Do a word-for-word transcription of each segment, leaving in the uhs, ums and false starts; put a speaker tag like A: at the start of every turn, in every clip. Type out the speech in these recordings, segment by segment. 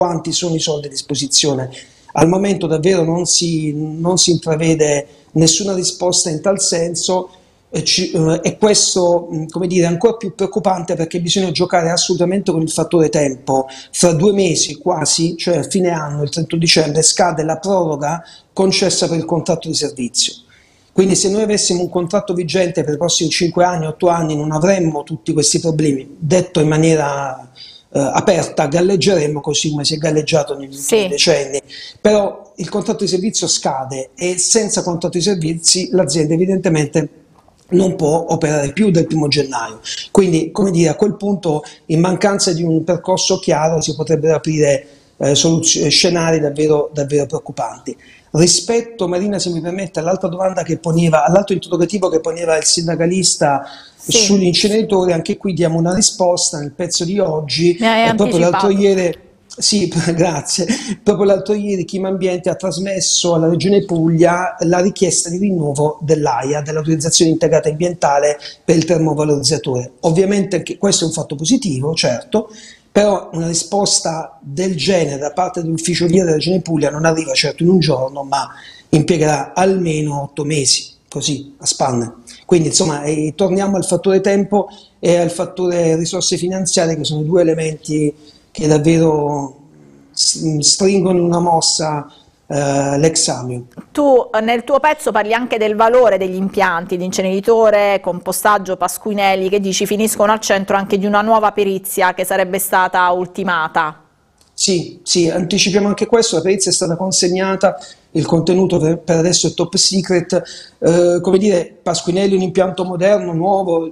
A: quanti sono i soldi a disposizione. Al momento davvero non si, non si intravede nessuna risposta in tal senso, e, ci, eh, e questo, mh, come dire, è ancora più preoccupante perché bisogna giocare assolutamente con il fattore tempo. Fra due mesi quasi, cioè a fine anno, il trentuno dicembre, scade la proroga concessa per il contratto di servizio. Quindi se noi avessimo un contratto vigente per i prossimi cinque anni, otto anni, non avremmo tutti questi problemi. Detto in maniera eh, aperta, galleggeremmo così come si è galleggiato negli ultimi
B: Sì.
A: decenni. Però il contratto di servizio scade e senza contratto di servizi l'azienda evidentemente non può operare più del primo gennaio. Quindi, come dire, a quel punto, in mancanza di un percorso chiaro, si potrebbero aprire eh, soluz- scenari davvero, davvero preoccupanti. Rispetto, Marina, se mi permette, all'altra domanda che poneva, all'altro interrogativo che poneva il sindacalista
B: Sì,
A: sugli inceneritori, anche qui diamo una risposta nel pezzo di oggi.
B: mi hai
A: Eh, proprio l'altro
B: anticipato.
A: ieri, sì, grazie, proprio l'altro ieri Chima Ambiente ha trasmesso alla Regione Puglia la richiesta di rinnovo dell'A I A, dell'autorizzazione integrata ambientale per il termovalorizzatore. Ovviamente anche questo è un fatto positivo, certo, però una risposta del genere da parte dell'ufficio via della Regione Puglia non arriva certo in un giorno, ma impiegherà almeno otto mesi, così, a spanne. Quindi insomma, eh, torniamo al fattore tempo e al fattore risorse finanziarie, che sono due elementi che davvero s- stringono in una mossa eh, l'examen.
B: Tu eh, nel tuo pezzo parli anche del valore degli impianti di inceneritore, compostaggio, pasquinelli, che dici finiscono al centro anche di una nuova perizia che sarebbe stata ultimata.
A: Sì, sì, anticipiamo anche questo, la perizia è stata consegnata, il contenuto per, per adesso è top secret. Eh, come dire, Pasquinelli è un impianto moderno, nuovo,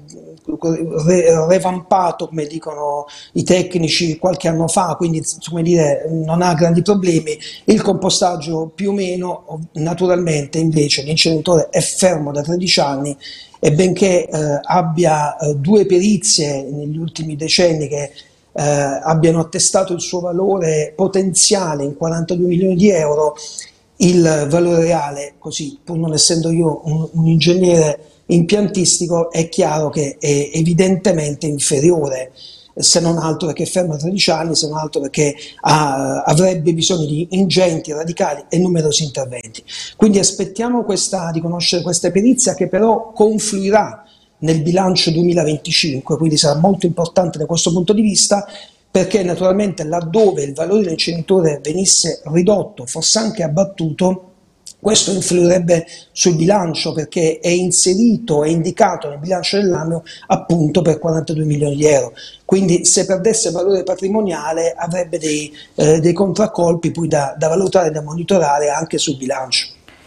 A: mh, re- revampato, come dicono i tecnici, qualche anno fa, quindi come dire, non ha grandi problemi. Il compostaggio più o meno, ov- naturalmente invece l'inceneritore è fermo da tredici anni e benché eh, abbia eh, due perizie negli ultimi decenni che eh, abbiano attestato il suo valore potenziale in quarantadue milioni di euro, il valore reale, così pur non essendo io un, un ingegnere impiantistico, è chiaro che è evidentemente inferiore, se non altro perché è fermo a tredici anni, se non altro perché ha, avrebbe bisogno di ingenti, radicali e numerosi interventi. Quindi aspettiamo questa, di conoscere questa perizia che però confluirà nel bilancio duemilaventicinque, quindi sarà molto importante da questo punto di vista, perché naturalmente laddove il valore dell'inceneritore venisse ridotto, fosse anche abbattuto, questo influirebbe sul bilancio perché è inserito, è indicato nel bilancio dell'anno appunto per quarantadue milioni di euro. Quindi se perdesse valore patrimoniale avrebbe dei, eh, dei contraccolpi poi da, da valutare e da monitorare anche sul bilancio.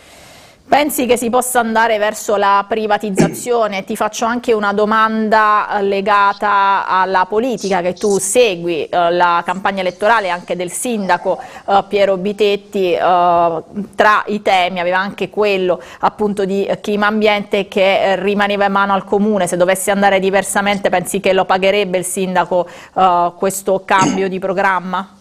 B: Pensi che si possa andare verso la privatizzazione? Ti faccio anche una domanda eh, legata alla politica che tu segui, eh, la campagna elettorale anche del sindaco eh, Piero Bitetti, eh, tra i temi aveva anche quello appunto di clima ambiente che eh, rimaneva in mano al comune. Se dovesse andare diversamente, pensi che lo pagherebbe il sindaco eh, questo cambio di programma?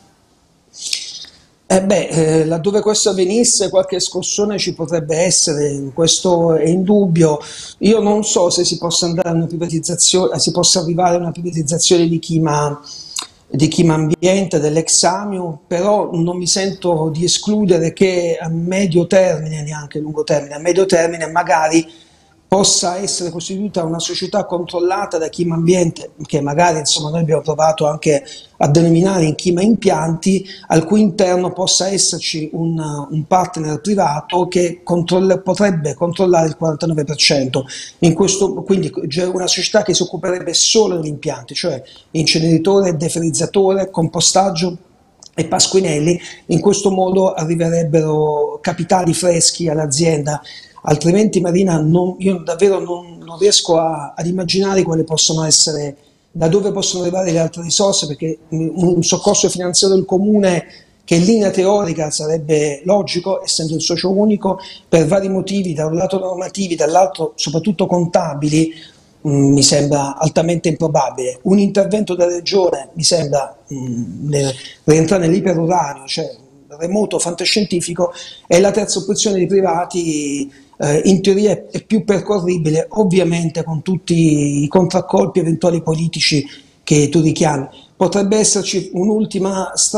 A: Eh beh, eh, laddove questo avvenisse qualche scossone ci potrebbe essere, questo è indubbio. Io non so se si possa andare a una privatizzazione, si possa arrivare a una privatizzazione di Chima, di Chima Ambiente, dell'ex Amiu, però non mi sento di escludere che a medio termine, neanche a lungo termine, a medio termine magari possa essere costituita una società controllata da Chima Ambiente, che magari insomma noi abbiamo provato anche a denominare in Chima Impianti, al cui interno possa esserci un, un partner privato che controlla- potrebbe controllare il quarantanove per cento, in questo, quindi una società che si occuperebbe solo degli impianti, cioè inceneritore, deferrizzatore, compostaggio e pasquinelli. In questo modo arriverebbero capitali freschi all'azienda, altrimenti Marina non, io davvero non, non riesco a, ad immaginare quali possono essere, da dove possono arrivare le altre risorse, perché un, un soccorso finanziario del comune che in linea teorica sarebbe logico, essendo il socio unico, per vari motivi, da un lato normativi, dall'altro soprattutto contabili, mh, mi sembra altamente improbabile. Un intervento della regione mi sembra mh, rientrare nell'iperuranio, cioè remoto fantascientifico, e la terza opzione di privati eh, in teoria è più percorribile, ovviamente con tutti i contraccolpi eventuali politici che tu richiami. Potrebbe esserci un'ultima strada